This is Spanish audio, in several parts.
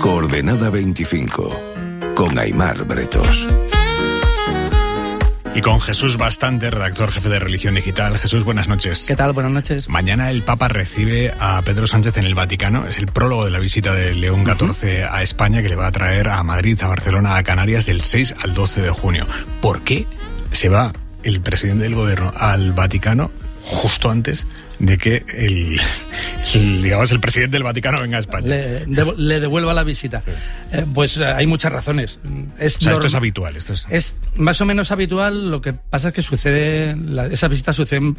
Coordenada 25, con Aimar Bretos. Y con Jesús Bastante, redactor jefe de Religión Digital. Jesús, buenas noches. ¿Qué tal? Buenas noches. Mañana el Papa recibe a Pedro Sánchez en el Vaticano. Es el prólogo de la visita de León XIV a España, que le va a traer a Madrid, a Barcelona, a Canarias del 6 al 12 de junio. ¿Por qué se va el presidente del gobierno al Vaticano justo antes de que el presidente del Vaticano venga a España? Le devuelva la visita. Sí. Pues hay muchas razones. Esto es habitual. Es más o menos habitual. Lo que pasa es que esas visitas suelen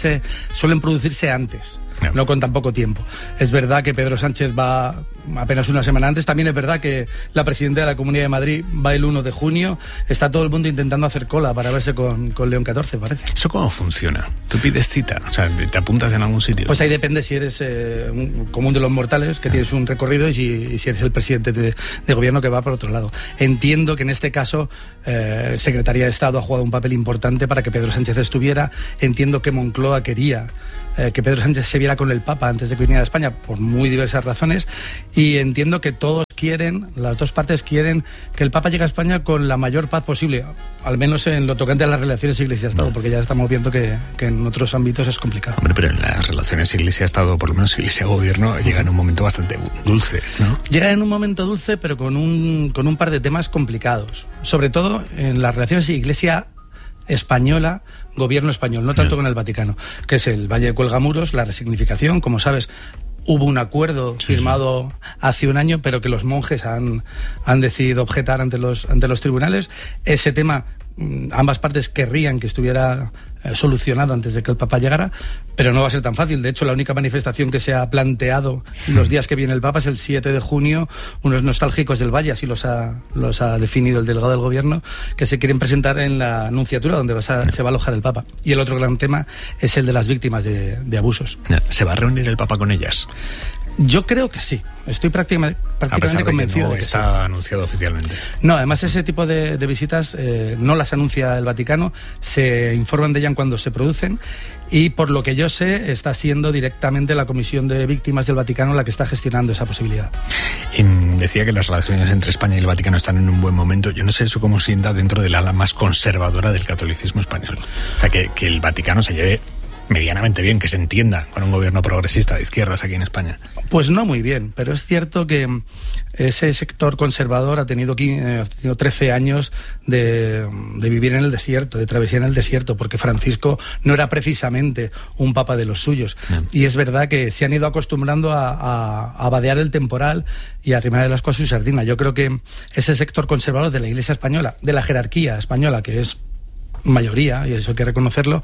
producirse antes. No con tan poco tiempo. Es verdad que Pedro Sánchez va apenas una semana antes. También es verdad que la presidenta de la Comunidad de Madrid va el 1 de junio. Está todo el mundo intentando hacer cola para verse con León XIV, parece. ¿Eso cómo funciona? ¿Tú pides cita? O sea, ¿te apuntas en algún sitio? Pues ahí depende si eres un común de los mortales, que tienes un recorrido, y si eres el presidente de gobierno que va por otro lado. Entiendo que en este caso Secretaría de Estado ha jugado un papel importante para que Pedro Sánchez estuviera. Entiendo que Moncloa quería que Pedro Sánchez se viera con el Papa antes de que viniera a España, por muy diversas razones, y entiendo que las dos partes quieren que el Papa llegue a España con la mayor paz posible, al menos en lo tocante a las relaciones Iglesia-Estado, porque ya estamos viendo que en otros ámbitos es complicado. Hombre, pero en las relaciones Iglesia-Estado, por lo menos Iglesia-Gobierno, llega en un momento bastante dulce, ¿no? Llega en un momento dulce, pero con un par de temas complicados, sobre todo en las relaciones Iglesia española, gobierno español, no tanto con el Vaticano, que es el Valle de Cuelgamuros, la resignificación. Como sabes, hubo un acuerdo firmado hace un año, pero que los monjes han decidido objetar ante los tribunales. Ese tema, ambas partes querrían que estuviera solucionado antes de que el Papa llegara, pero no va a ser tan fácil. De hecho, la única manifestación que se ha planteado los días que viene el Papa es el 7 de junio, unos nostálgicos del Valle, así los ha definido el delegado del gobierno, que se quieren presentar en la Anunciatura, donde se va a alojar el Papa. Y el otro gran tema es el de las víctimas de abusos. ¿Se va a reunir el Papa con ellas? Yo creo que sí. Estoy prácticamente convencido de que está sí. Anunciado oficialmente. No, además ese tipo de visitas no las anuncia el Vaticano, se informan de ellas cuando se producen, y por lo que yo sé está siendo directamente la Comisión de Víctimas del Vaticano la que está gestionando esa posibilidad. Decía que las relaciones entre España y el Vaticano están en un buen momento. Yo no sé eso cómo sienta dentro del ala más conservadora del catolicismo español. O sea, que el Vaticano se lleve medianamente bien, que se entienda con un gobierno progresista de izquierdas aquí en España. Pues no muy bien, pero es cierto que ese sector conservador ha tenido 13 años de vivir en el desierto, de travesía en el desierto, porque Francisco no era precisamente un papa de los suyos. No. Y es verdad que se han ido acostumbrando a vadear el temporal y a arrimar el ascua a su sardina. Yo creo que ese sector conservador de la Iglesia española, de la jerarquía española, que es mayoría, y eso hay que reconocerlo,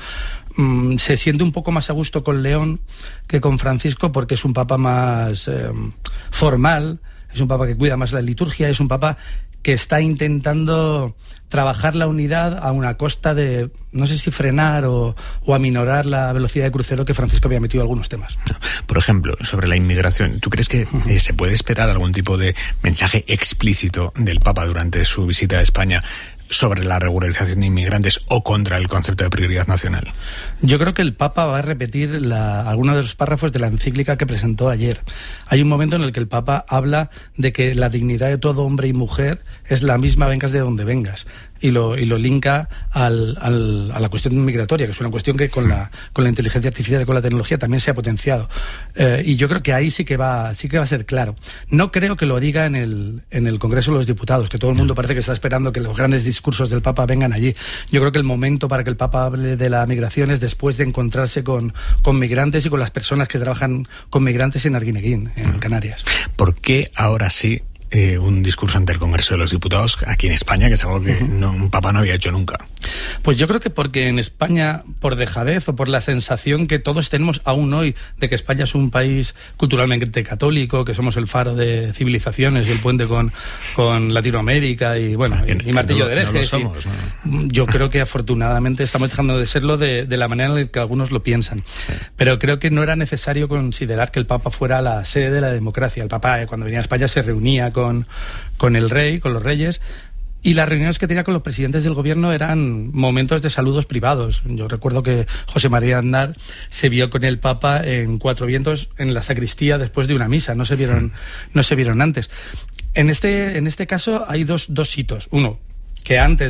se siente un poco más a gusto con León que con Francisco, porque es un papa más formal, es un papa que cuida más la liturgia, es un papa que está intentando trabajar la unidad a una costa de, no sé si frenar o aminorar la velocidad de crucero que Francisco había metido algunos temas. Por ejemplo, sobre la inmigración, ¿tú crees que se puede esperar algún tipo de mensaje explícito del Papa durante su visita a España sobre la regularización de inmigrantes o contra el concepto de prioridad nacional? Yo creo que el Papa va a repetir algunos de los párrafos de la encíclica que presentó ayer. Hay un momento en el que el Papa habla de que la dignidad de todo hombre y mujer es la misma, vengas de donde vengas, y lo linka a la cuestión migratoria, que es una cuestión que con la inteligencia artificial y con la tecnología también se ha potenciado. Y yo creo que ahí sí que va a ser claro. No creo que lo diga en el Congreso de los Diputados, que todo el mundo parece que está esperando que los grandes discursos del Papa vengan allí. Yo creo que el momento para que el Papa hable de la migración es después de encontrarse con migrantes y con las personas que trabajan con migrantes en Arguineguín, en Canarias. ¿Por qué ahora sí un discurso ante el Congreso de los Diputados aquí en España, que es algo que un papa no había hecho nunca? Pues yo creo que porque en España, por dejadez o por la sensación que todos tenemos aún hoy de que España es un país culturalmente católico, que somos el faro de civilizaciones y el puente con Latinoamérica y bueno, y martillo de herejes. No lo somos, ¿no? Yo creo que afortunadamente estamos dejando de serlo de la manera en la que algunos lo piensan. Sí. Pero creo que no era necesario considerar que el Papa fuera la sede de la democracia. El Papa, cuando venía a España, se reunía con el rey, con los reyes, y las reuniones que tenía con los presidentes del gobierno eran momentos de saludos privados. Yo recuerdo que José María Aznar se vio con el Papa en Cuatro Vientos en la sacristía después de una misa, no se vieron antes. En este caso hay dos hitos. Uno, que antes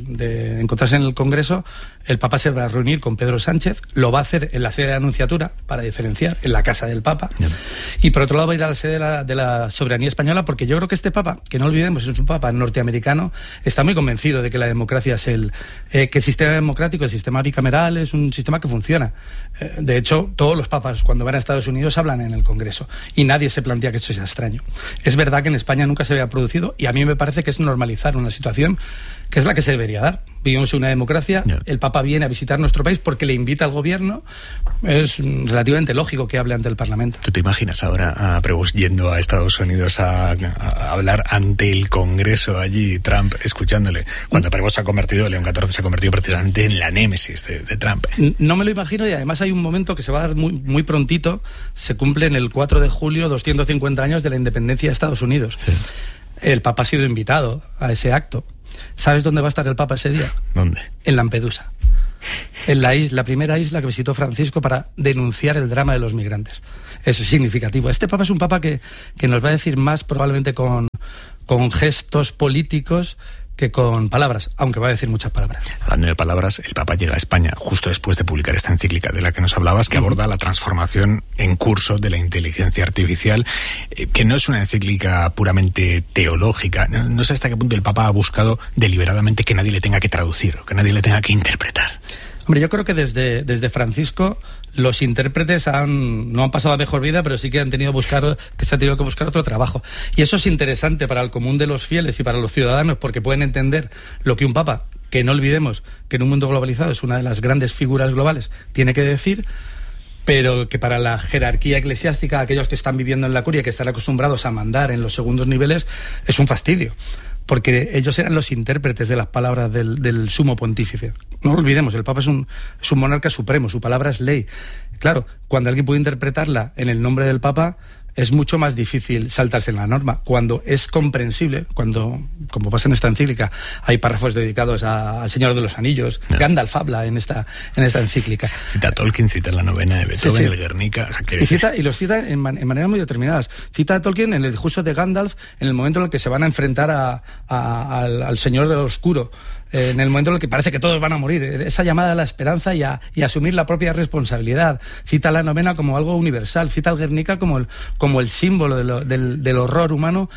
de encontrarse en el Congreso, el Papa se va a reunir con Pedro Sánchez, lo va a hacer en la sede de la Anunciatura, para diferenciar, en la casa del Papa, y por otro lado va a ir a la sede de la soberanía española, porque yo creo que este Papa, que no olvidemos, es un Papa norteamericano, está muy convencido de que la democracia es que el sistema democrático, el sistema bicameral, es un sistema que funciona. De hecho, todos los papas, cuando van a Estados Unidos, hablan en el Congreso, y nadie se plantea que esto sea extraño. Es verdad que en España nunca se había producido, y a mí me parece que es normalizar una situación que es la que se debería dar. Vivimos en una democracia, el Papa viene a visitar nuestro país porque le invita al gobierno, es relativamente lógico que hable ante el Parlamento. ¿Tú te imaginas ahora a Prevost yendo a Estados Unidos a hablar ante el Congreso allí, Trump escuchándole? Cuando Prevost León XIV se ha convertido precisamente en la némesis de Trump. No me lo imagino, y además hay un momento que se va a dar muy prontito, se cumplen el 4 de julio 250 años de la independencia de Estados Unidos. Sí. El Papa ha sido invitado a ese acto. ¿Sabes dónde va a estar el Papa ese día? ¿Dónde? En Lampedusa. En la primera isla que visitó Francisco para denunciar el drama de los migrantes. Es significativo. Este Papa es un Papa que nos va a decir más probablemente con gestos políticos que con palabras, aunque va a decir muchas palabras. Hablando de palabras, el Papa llega a España justo después de publicar esta encíclica de la que nos hablabas, que aborda la transformación en curso de la inteligencia artificial, que no es una encíclica puramente teológica. No sé hasta qué punto el Papa ha buscado deliberadamente que nadie le tenga que traducir o que nadie le tenga que interpretar. Hombre, yo creo que desde Francisco los intérpretes no han pasado la mejor vida, pero sí que se han tenido que buscar otro trabajo. Y eso es interesante para el común de los fieles y para los ciudadanos, porque pueden entender lo que un Papa, que no olvidemos que en un mundo globalizado es una de las grandes figuras globales, tiene que decir, pero que para la jerarquía eclesiástica, aquellos que están viviendo en la curia, que están acostumbrados a mandar en los segundos niveles, es un fastidio. Porque ellos eran los intérpretes de las palabras del sumo pontífice. No lo olvidemos, el Papa es un monarca supremo, su palabra es ley. Claro, cuando alguien puede interpretarla en el nombre del Papa, es mucho más difícil saltarse en la norma. Cuando es comprensible, como pasa en esta encíclica, hay párrafos dedicados al Señor de los Anillos, Gandalf habla en esta encíclica. Cita a Tolkien, cita la novena de Beethoven, el Guernica. Y los cita en maneras muy determinadas. Cita a Tolkien en el discurso de Gandalf, en el momento en el que se van a enfrentar al Señor Oscuro. En el momento en el que parece que todos van a morir, esa llamada a la esperanza y a asumir la propia responsabilidad. Cita la novena como algo universal, cita al Guernica como el símbolo del horror humano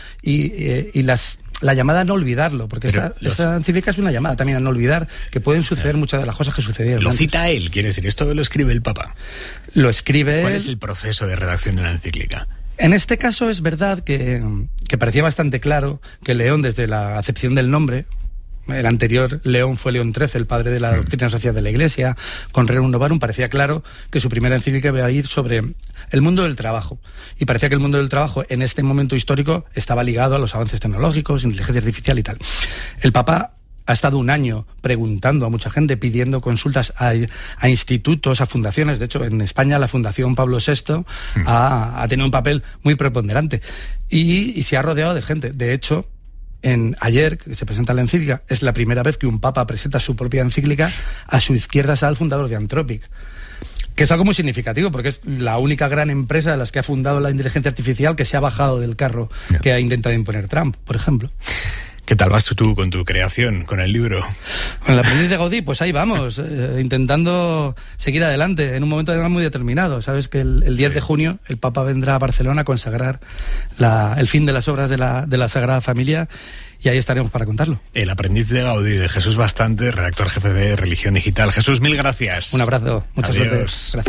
y la llamada a no olvidarlo, porque esa encíclica es una llamada también a no olvidar que pueden suceder muchas de las cosas que sucedieron. Lo cita él, quiere decir, esto lo escribe el Papa. Lo escribe. ¿Cuál es el proceso de redacción de una encíclica? En este caso es verdad que parecía bastante claro que León, desde la acepción del nombre, el anterior León fue León XIII, el padre de la doctrina social de la Iglesia, con Rerum Novarum, parecía claro que su primera encíclica iba a ir sobre el mundo del trabajo. Y parecía que el mundo del trabajo en este momento histórico estaba ligado a los avances tecnológicos, inteligencia artificial y tal. El Papa ha estado un año preguntando a mucha gente, pidiendo consultas a institutos, a fundaciones. De hecho, en España la Fundación Pablo VI ha tenido un papel muy preponderante y se ha rodeado de gente. De hecho, ayer, que se presenta la encíclica, es la primera vez que un papa presenta su propia encíclica. A su izquierda está el fundador de Anthropic, que es algo muy significativo, porque es la única gran empresa de las que ha fundado la inteligencia artificial que se ha bajado del carro que ha intentado imponer Trump, por ejemplo. ¿Qué tal vas tú con tu creación, con el libro? Con el aprendiz de Gaudí, pues ahí vamos, intentando seguir adelante, en un momento además muy determinado. Sabes que el 10 de junio el Papa vendrá a Barcelona a consagrar el fin de las obras de la Sagrada Familia, y ahí estaremos para contarlo. El aprendiz de Gaudí, de Jesús Bastante, redactor jefe de Religión Digital. Jesús, mil gracias. Un abrazo, mucha suerte. Gracias.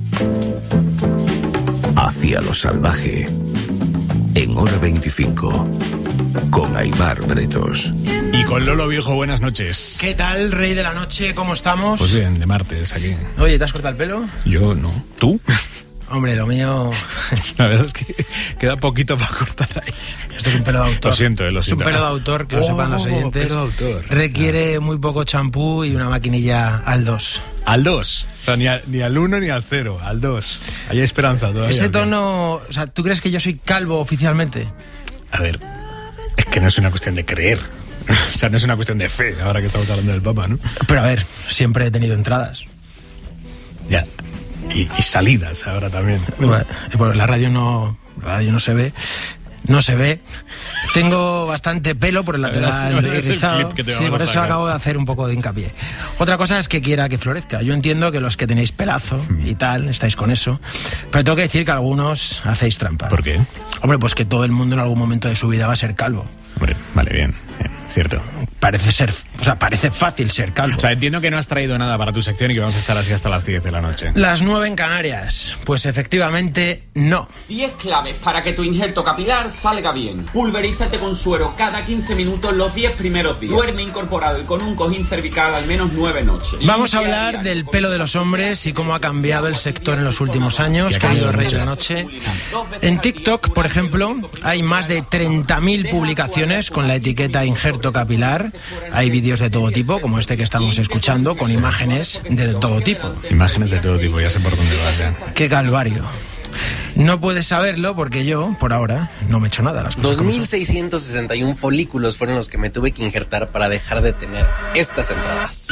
Hacia lo salvaje, en Hora 25. Con Aimar Bretos. Y con Lolo Viejo, buenas noches. ¿Qué tal, rey de la noche? ¿Cómo estamos? Pues bien, de martes aquí. Oye, ¿te has cortado el pelo? Yo no. ¿Tú? Hombre, lo mío... La verdad es que queda poquito para cortar ahí. Esto es un pelo de autor. Lo siento. Es un pelo de autor, que lo sepan los oyentes. Pelo de autor. Requiere muy poco champú y una maquinilla al 2. Al 2. O sea, ni al 1 ni al 0, al 2. Hay esperanza todavía. Este tono... O sea, ¿tú crees que yo soy calvo oficialmente? A ver, es que no es una cuestión de creer. O sea, no es una cuestión de fe, ahora que estamos hablando del Papa, ¿no? Pero a ver, siempre he tenido entradas. Ya. Y salidas ahora también. Bueno, la radio no se ve. No se ve. Tengo bastante pelo por el lateral rizado. Sí, por eso acabo de hacer un poco de hincapié. Otra cosa es que quiera que florezca. Yo entiendo que los que tenéis pelazo y tal, estáis con eso. Pero tengo que decir que algunos hacéis trampa. ¿Por qué? Hombre, pues que todo el mundo en algún momento de su vida va a ser calvo. Hombre, vale, bien. Cierto. Parece fácil ser calvo. O sea, entiendo que no has traído nada para tu sección y que vamos a estar así hasta las 10 de la noche. Las 9 en Canarias. Pues efectivamente, no. 10 claves para que tu injerto capilar salga bien. Pulverízate con suero cada 15 minutos los 10 primeros días. Duerme incorporado y con un cojín cervical al menos 9 noches. Vamos a hablar del pelo de los hombres y cómo ha cambiado el sector en los últimos años, querido Rey de la Noche. En TikTok, por ejemplo, hay más de 30.000 publicaciones con la etiqueta injerto capilar. Hay vídeos de todo tipo, como este que estamos escuchando, con imágenes de todo tipo. Imágenes de todo tipo, ya sé por dónde vas ya. ¡Qué calvario! No puedes saberlo porque yo, por ahora, no me he hecho nada. Las cosas 2.661 folículos fueron los que me tuve que injertar para dejar de tener estas entradas.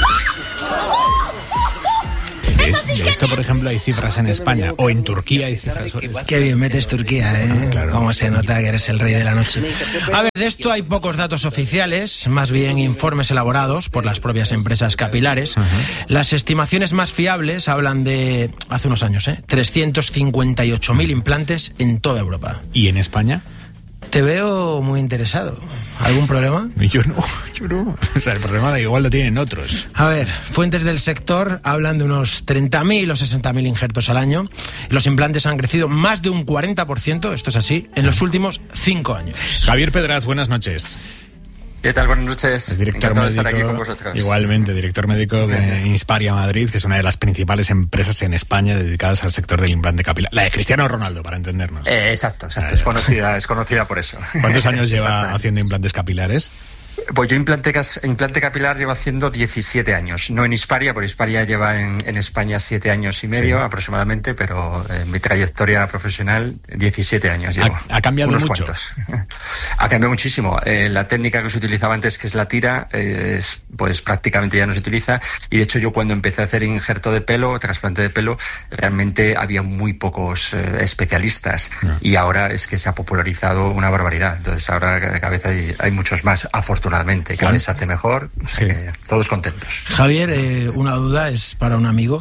De esto, por ejemplo, hay cifras en España o en Turquía hay cifras. Qué bien metes Turquía, ¿eh? Claro. Cómo se nota que eres el rey de la noche. A ver, de esto hay pocos datos oficiales, más bien informes elaborados por las propias empresas capilares. Las estimaciones más fiables hablan de, hace unos años, 358.000 implantes en toda Europa. ¿Y en España? Te veo muy interesado. ¿Algún problema? Yo no. O sea, el problema igual lo tienen otros. A ver, fuentes del sector hablan de unos 30.000 o 60.000 injertos al año. Los implantes han crecido más de un 40%, esto es así, en los últimos 5 años. Javier Pedraz, buenas noches. ¿Qué tal? Buenas noches. Es director médico, de estar aquí con vosotros. Igualmente, director médico de Insparia Madrid, que es una de las principales empresas en España dedicadas al sector del implante capilar. La de Cristiano Ronaldo, para entendernos. Exacto. Es conocida por eso. ¿Cuántos años lleva haciendo implantes capilares? Pues yo implante capilar llevo haciendo 17 años. No en Insparia, porque Insparia lleva en España 7 años y medio aproximadamente, pero en mi trayectoria profesional 17 años llevo. ¿Ha cambiado unos mucho? Cuantos. Ha cambiado muchísimo. La técnica que se utilizaba antes, que es la tira, pues prácticamente ya no se utiliza. Y de hecho yo cuando empecé a hacer injerto de pelo, trasplante de pelo, realmente había muy pocos especialistas. Y ahora es que se ha popularizado una barbaridad. Entonces ahora cada vez hay muchos más, afortunadamente. Cada vez se hace mejor, o sea que todos contentos. Javier, una duda es para un amigo.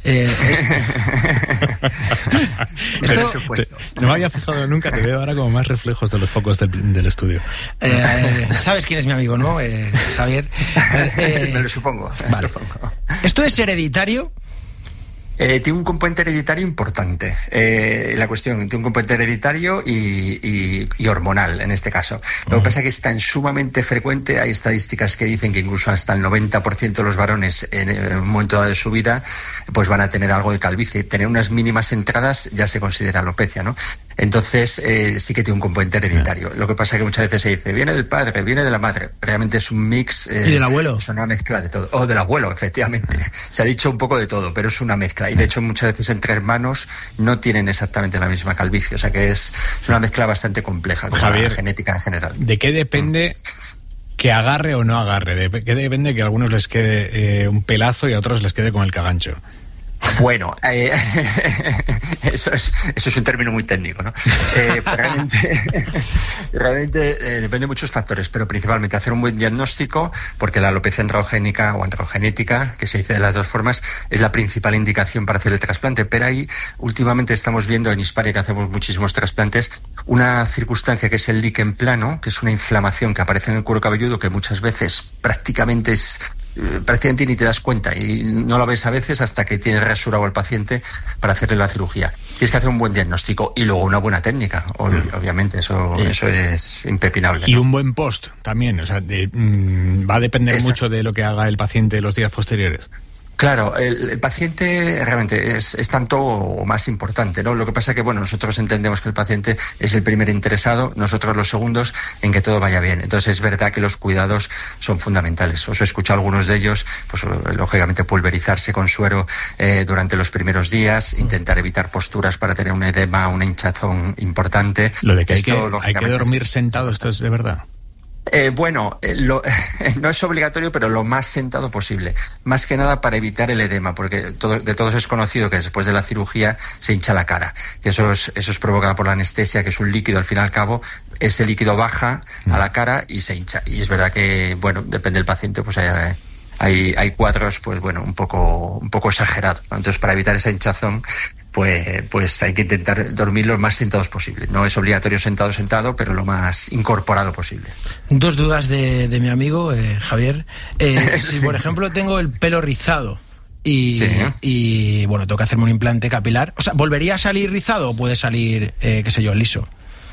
No me había fijado nunca, te veo ahora como más reflejos de los focos del estudio. ¿Sabes quién es mi amigo, no, Javier? Me lo supongo. Vale. ¿Esto es hereditario? Tiene un componente hereditario importante. La cuestión, tiene un componente hereditario y hormonal, en este caso. Lo que pasa es que es tan sumamente frecuente, hay estadísticas que dicen que incluso hasta el 90% de los varones en un momento dado de su vida pues van a tener algo de calvicie. Tener unas mínimas entradas ya se considera alopecia, ¿no? Entonces sí que tiene un componente hereditario. Lo que pasa es que muchas veces se dice, viene del padre, viene de la madre. Realmente es un mix. ¿Y del abuelo? Es una mezcla de todo. O del abuelo, efectivamente. Se ha dicho un poco de todo, pero es una mezcla. Y de hecho muchas veces entre hermanos no tienen exactamente la misma calvicie. O sea que es una mezcla bastante compleja con Javier, la genética en general. ¿De qué depende que agarre o no agarre? ¿De qué depende que a algunos les quede un pelazo y a otros les quede con el cagancho? Bueno, eso es un término muy técnico, ¿no? Realmente depende de muchos factores, pero principalmente hacer un buen diagnóstico, porque la alopecia androgénica o androgenética, que se dice de las dos formas, es la principal indicación para hacer el trasplante. Pero ahí últimamente estamos viendo en Insparia, que hacemos muchísimos trasplantes, una circunstancia que es el líquen plano, que es una inflamación que aparece en el cuero cabelludo, que muchas veces prácticamente ni te das cuenta y no lo ves a veces hasta que tienes rasurado al paciente para hacerle la cirugía. Tienes que hacer un buen diagnóstico y luego una buena técnica, obviamente, eso es impepinable, y ¿no? Un buen post también, o sea, va a depender mucho de lo que haga el paciente los días posteriores. Claro, el paciente realmente es tanto o más importante, ¿no? Lo que pasa es que, bueno, nosotros entendemos que el paciente es el primer interesado, nosotros los segundos en que todo vaya bien. Entonces es verdad que los cuidados son fundamentales. Os he escuchado algunos de ellos, pues lógicamente pulverizarse con suero durante los primeros días, intentar evitar posturas para tener un edema, una hinchazón importante. Lo de que hay que dormir sentado, ¿esto es de verdad? No es obligatorio, pero lo más sentado posible. Más que nada para evitar el edema, porque de todos es conocido que después de la cirugía se hincha la cara. Y eso es provocado por la anestesia, que es un líquido, al fin y al cabo, ese líquido baja a la cara y se hincha. Y es verdad que, depende del paciente, pues hay cuadros, pues un poco exagerados, ¿no? Entonces, para evitar esa hinchazón, pues hay que intentar dormir lo más sentados posible. No es obligatorio sentado, pero lo más incorporado posible. Dos dudas de mi amigo, Javier. Si, por ejemplo, tengo el pelo rizado y tengo que hacerme un implante capilar, o sea, ¿volvería a salir rizado o puede salir, liso?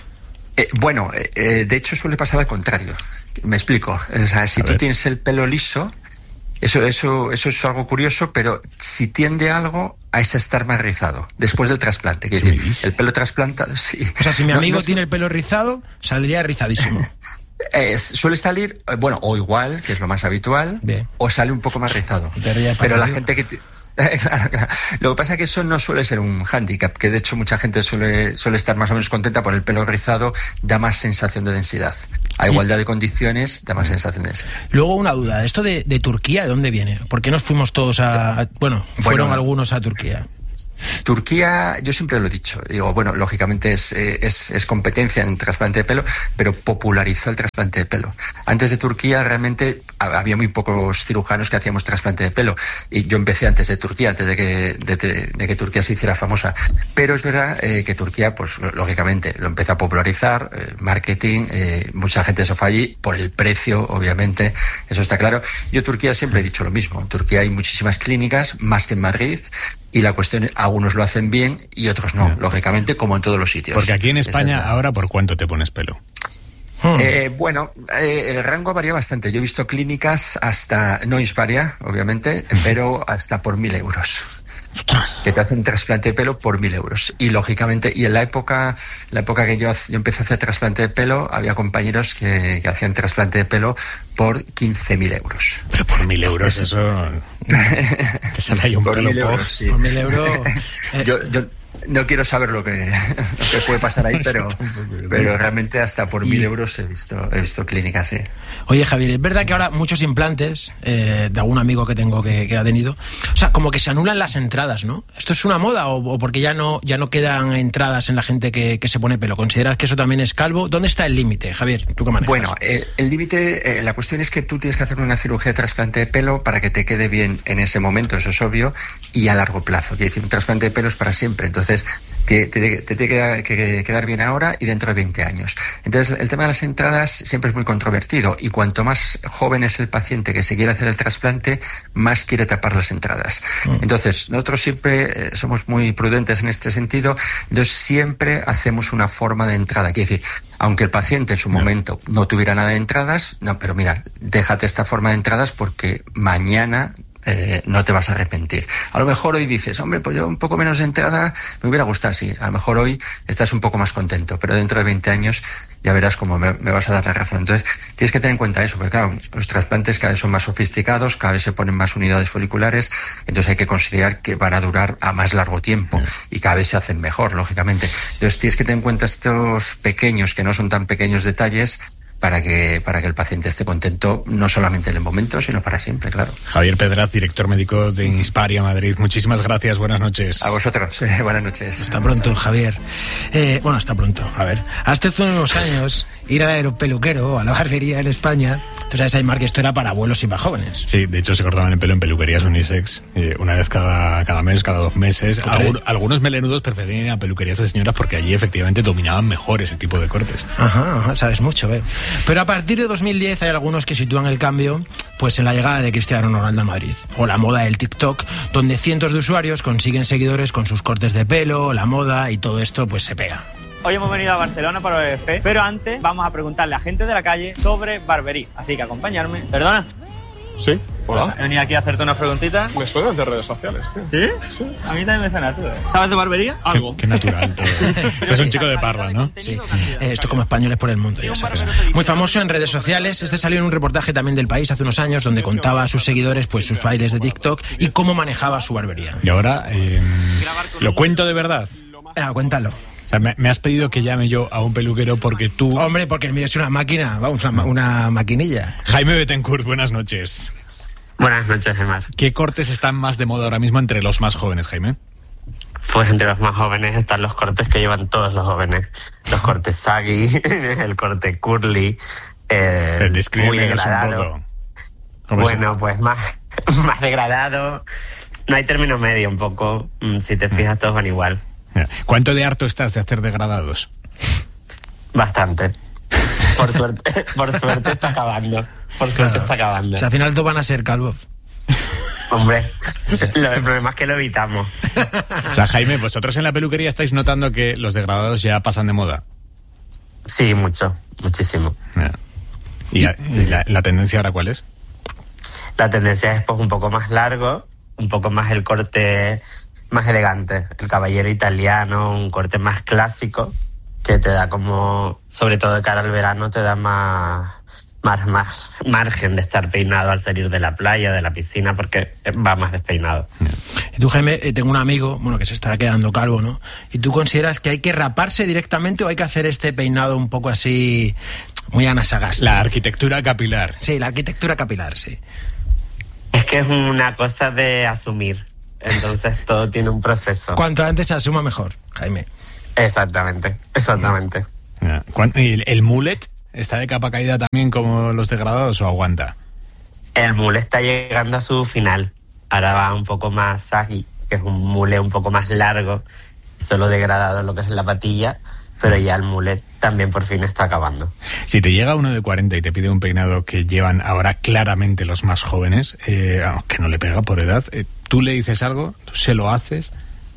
De hecho suele pasar al contrario. Me explico. O sea, si tú tienes el pelo liso, eso es algo curioso, pero si tiende algo a estar más rizado después del trasplante. Quiero decir, el pelo trasplantado, sí. O sea, si mi amigo tiene el pelo rizado, saldría rizadísimo. Suele salir, o igual, que es lo más habitual, o sale un poco más rizado. Pero la gente que... Claro. Lo que pasa es que eso no suele ser un hándicap, que de hecho mucha gente suele estar más o menos contenta por el pelo rizado, da más sensación de densidad. A igualdad de condiciones, da más sensación de densidad. Luego una duda, ¿esto de Turquía de dónde viene? ¿Por qué nos fuimos todos fueron algunos a Turquía? Turquía, yo siempre lo he dicho, lógicamente es competencia en trasplante de pelo, pero popularizó el trasplante de pelo. Antes de Turquía realmente había muy pocos cirujanos que hacíamos trasplante de pelo, y yo empecé antes de Turquía, antes de que Turquía se hiciera famosa. Pero es verdad que Turquía, pues lógicamente lo empezó a popularizar, marketing, mucha gente se fue allí por el precio, obviamente, eso está claro. Yo Turquía siempre he dicho lo mismo, en Turquía hay muchísimas clínicas, más que en Madrid, y la cuestión es, algunos lo hacen bien y otros no, lógicamente, como en todos los sitios. Porque aquí en España, ahora, ¿por cuánto te pones pelo? El rango varía bastante. Yo he visto clínicas hasta, no varía, obviamente, pero hasta por 1.000 euros. Que te hacen trasplante de pelo por 1.000 euros. Y lógicamente, y en la época que yo empecé a hacer trasplante de pelo, había compañeros que hacían trasplante de pelo por 15.000 euros. Pero por 1.000 euros, eso... te sale ahí un por pelo 1.000 euros, sí. Por 1.000 euros... Yo no quiero saber lo que puede pasar ahí, pero realmente hasta por 1.000 euros he visto clínicas, sí. Oye, Javier, es verdad que ahora muchos implantes, de algún amigo que tengo que ha tenido, o sea, como que se anulan las entradas, ¿no? ¿Esto es una moda o porque ya no quedan entradas en la gente que se pone pelo? ¿Consideras que eso también es calvo? ¿Dónde está el límite, Javier? ¿Tú qué manejas? Bueno, el límite, la cuestión es que tú tienes que hacer una cirugía de trasplante de pelo para que te quede bien en ese momento, eso es obvio, y a largo plazo. Quiere decir, un trasplante de pelo es para siempre, entonces te tiene que quedar bien ahora y dentro de 20 años. Entonces, el tema de las entradas siempre es muy controvertido, y cuanto más joven es el paciente que se quiere hacer el trasplante, más quiere tapar las entradas. Entonces, nosotros siempre somos muy prudentes en este sentido, entonces siempre hacemos una forma de entrada. Quiere decir, aunque el paciente en su momento no tuviera nada de entradas, no, pero mira, déjate esta forma de entradas porque mañana no te vas a arrepentir. A lo mejor hoy dices, hombre, pues yo un poco menos de entrada me hubiera gustado, sí. A lo mejor hoy estás un poco más contento, pero dentro de 20 años ya verás cómo me vas a dar la razón. Entonces, tienes que tener en cuenta eso, porque claro, los trasplantes cada vez son más sofisticados, cada vez se ponen más unidades foliculares, entonces hay que considerar que van a durar a más largo tiempo y cada vez se hacen mejor, lógicamente. Entonces, tienes que tener en cuenta estos pequeños, que no son tan pequeños detalles, para que el paciente esté contento, no solamente en el momento, sino para siempre, claro. Javier Pedraz, director médico de Insparia Madrid. Muchísimas gracias, buenas noches. A vosotros, buenas noches. Hasta pronto, Javier. Hasta pronto. A ver, hasta hace unos años, ir al aeropeluquero o a la barbería en España, tú sabes, Aymar, que esto era para abuelos y para jóvenes. Sí, de hecho se cortaban el pelo en peluquerías unisex, una vez cada mes, cada 2 meses. Algunos melenudos preferían ir a peluquerías de señoras porque allí efectivamente dominaban mejor ese tipo de cortes. Ajá, sabes mucho, Pero a partir de 2010 hay algunos que sitúan el cambio pues en la llegada de Cristiano Ronaldo a Madrid, o la moda del TikTok, donde cientos de usuarios consiguen seguidores con sus cortes de pelo, la moda, y todo esto pues se pega. Hoy hemos venido a Barcelona para OBF, pero antes vamos a preguntarle a gente de la calle sobre barbería, así que acompañarme. ¿Perdona? Sí, hola. He venido aquí a hacerte unas preguntitas. Me suenan de redes sociales, tío. ¿Sí? Sí. A mí también me suena, tú. ¿Sabes de barbería? Algo. Qué natural todo. Es un chico de Parla, ¿no? Sí. Esto como españoles por el mundo, ya sabes. Muy famoso en redes sociales. Este salió en un reportaje también del País hace unos años, donde contaba a sus seguidores pues sus bailes de TikTok y cómo manejaba su barbería. Y ahora, ¿lo cuento de verdad? Cuéntalo. O sea, me has pedido que llame yo a un peluquero porque tú... Hombre, porque el mío es una máquina, vamos, una maquinilla. Jaime Bettencourt, buenas noches. Buenas noches, Gemar. ¿Qué cortes están más de moda ahora mismo entre los más jóvenes, Jaime? Pues entre los más jóvenes están los cortes que llevan todos los jóvenes. Los cortes saggy, el corte curly, muy degradado. Bueno, pues más degradado. No hay término medio un poco. Si te fijas, todos van igual. ¿Cuánto de harto estás de hacer degradados? Bastante. Por suerte está acabando. Por suerte está acabando. O sea, al final todos van a ser calvos. Hombre, el problema es que lo evitamos. O sea, Jaime, vosotros en la peluquería estáis notando que los degradados ya pasan de moda. Sí, muchísimo. ¿Y la tendencia ahora cuál es? La tendencia es pues un poco más largo, un poco más el corte más elegante, el caballero italiano, un corte más clásico que te da como, sobre todo de cara al verano, te da más margen de estar peinado al salir de la playa, de la piscina, porque va más despeinado. Y tú, Jaime, tengo un amigo, que se está quedando calvo, ¿no? ¿Y tú consideras que hay que raparse directamente o hay que hacer este peinado un poco así, muy Ana Sagasti? La arquitectura capilar. Sí, la arquitectura capilar, sí. Es que es una cosa de asumir. Entonces todo tiene un proceso. Cuanto antes se asuma mejor, Jaime. Exactamente. ¿Y el mullet está de capa caída también como los degradados o aguanta? El mullet está llegando a su final. Ahora va un poco más saggy, que es un mullet un poco más largo, solo degradado lo que es la patilla, pero ya el mullet también por fin está acabando. Si te llega uno de 40 y te pide un peinado que llevan ahora claramente los más jóvenes, que no le pega por edad, ¿tú le dices algo? ¿Tú se lo haces?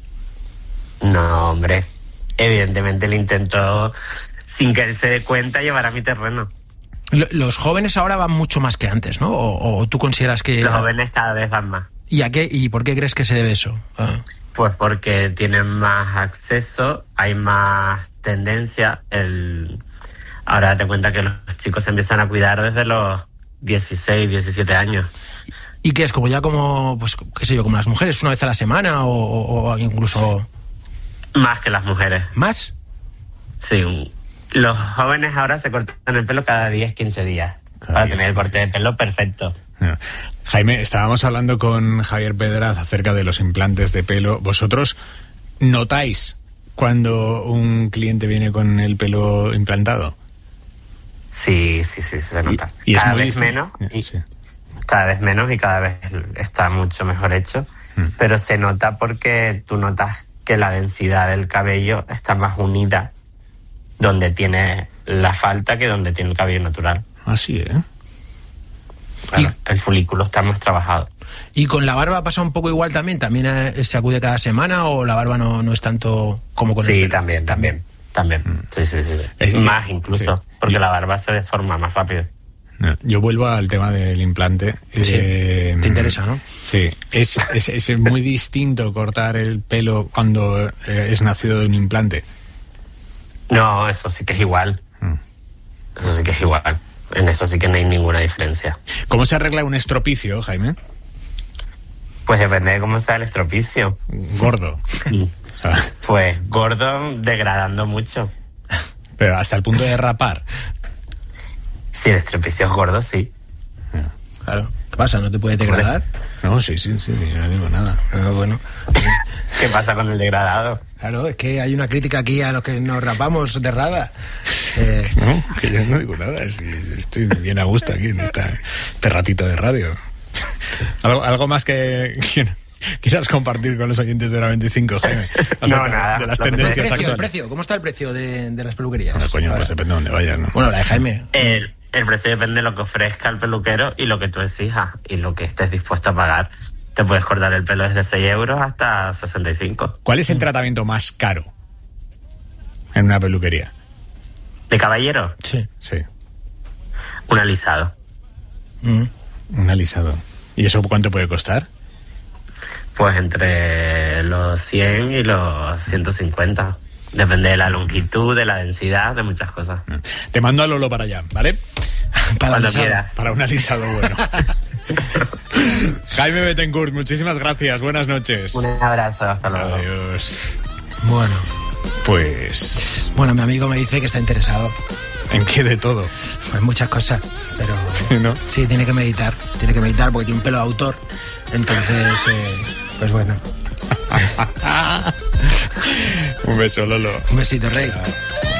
No, hombre. Evidentemente le intento, sin que él se dé cuenta, llevar a mi terreno. Los jóvenes ahora van mucho más que antes, ¿no? ¿O tú consideras que...? Los jóvenes cada vez van más. ¿Y a qué? ¿Y por qué crees que se debe eso? Pues porque tienen más acceso, hay más tendencia. Ahora date cuenta que los chicos se empiezan a cuidar desde los 16, 17 años. ¿Y qué es? ¿Como ya pues qué sé yo, como las mujeres, una vez a la semana o incluso...? Más que las mujeres. ¿Más? Sí. Los jóvenes ahora se cortan el pelo cada 10, 15 días. Para tener el corte de pelo perfecto. Jaime, estábamos hablando con Javier Pedraz acerca de los implantes de pelo. ¿Vosotros notáis cuando un cliente viene con el pelo implantado? Sí, se nota. ¿Y cada es muy vez menos. Cada vez menos y cada vez está mucho mejor hecho. Pero se nota porque tú notas que la densidad del cabello está más unida donde tiene la falta que donde tiene el cabello natural. Así, Claro, el folículo está más trabajado. ¿Y con la barba pasa un poco igual también? ¿También se acude cada semana o la barba no es tanto como con el pelo? Sí, también. Sí. Más incluso, porque la barba se deforma más rápido. Yo vuelvo al tema del implante. Sí, te interesa, ¿no? Sí, es muy distinto cortar el pelo cuando es nacido de un implante. No, eso sí que es igual. Eso sí que es igual. En eso sí que no hay ninguna diferencia. ¿Cómo se arregla un estropicio, Jaime? Pues depende de cómo sea el estropicio. Gordo. Pues gordo, degradando mucho. Pero hasta el punto de rapar. Si el estropicio es gordo, sí. Claro. ¿Qué pasa? ¿No te puede degradar? No, sí, no digo nada. Bueno. ¿Qué pasa con el degradado? Claro, es que hay una crítica aquí a los que nos rapamos de rada. No, que yo no digo nada. Estoy bien a gusto aquí en este ratito de radio. ¿Algo más que quieras compartir con los oyentes de la 25, Jaime? No, nada. De las tendencias actuales. ¿El precio? ¿Cómo está el precio de las peluquerías? Bueno, coño, pues depende de dónde vayas, ¿no? Bueno, la de Jaime. El precio depende de lo que ofrezca el peluquero y lo que tú exijas y lo que estés dispuesto a pagar. Te puedes cortar el pelo desde 6 euros hasta 65. ¿Cuál es el tratamiento más caro en una peluquería? ¿De caballero? Sí. Un alisado. Un alisado. ¿Y eso cuánto puede costar? Pues entre los 100 y los 150. Depende de la longitud, de la densidad, de muchas cosas. Te mando a Lolo para allá, ¿vale? Cuando quieras. Para un alisado bueno. Jaime Bettencourt, muchísimas gracias. Buenas noches. Un abrazo. Hasta luego. Adiós. Bueno. Pues... Bueno, mi amigo me dice que está interesado. ¿En qué de todo? Pues muchas cosas, pero... ¿No? Sí, tiene que meditar porque tiene un pelo de autor. Entonces, pues bueno. Un beso, Lolo. Un besito, Rey.